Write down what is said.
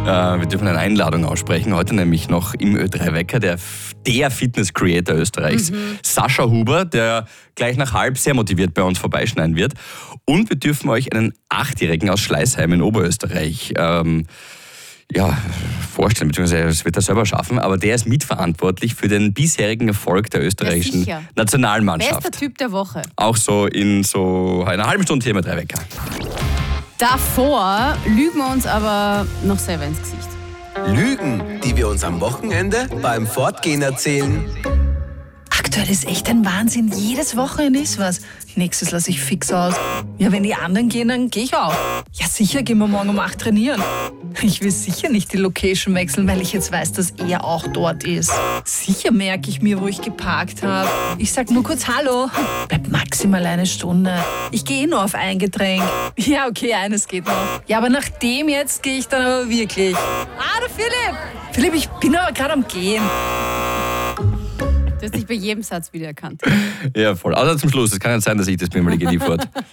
Wir dürfen eine Einladung aussprechen. Heute nämlich noch im Ö3-Wecker der Fitness-Creator Österreichs, Sascha Huber, der gleich nach halb sehr motiviert bei uns vorbeischneiden wird. Und wir dürfen euch einen 8-Jährigen aus Schleißheim in Oberösterreich vorstellen, beziehungsweise das wird er selber schaffen, aber der ist mitverantwortlich für den bisherigen Erfolg der österreichischen Nationalmannschaft. Bester Typ der Woche. Auch so in so einer halben Stunde hier mit Ö3-Wecker. Davor lügen wir uns aber noch selber ins Gesicht. Lügen, die wir uns am Wochenende beim Fortgehen erzählen. Aktuell ist echt ein Wahnsinn. Jedes Wochenende ist was. Nächstes lasse ich fix aus. Ja, wenn die anderen gehen, dann gehe ich auch. Ja, sicher gehen wir morgen um 8 trainieren. Ich will sicher nicht die Location wechseln, weil ich jetzt weiß, dass er auch dort ist. Sicher merke ich mir, wo ich geparkt habe. Ich sag nur kurz Hallo. Bleib maximal eine Stunde. Ich gehe nur auf ein Getränk. Ja, okay, eines geht noch. Ja, aber nach dem jetzt gehe ich dann aber wirklich. Der Philipp. Philipp, ich bin aber gerade am Gehen. Du hast dich bei jedem Satz wiedererkannt. Ja, voll. Außer zum Schluss. Es kann nicht sein, dass ich das bin, weil ich gehe nie fort.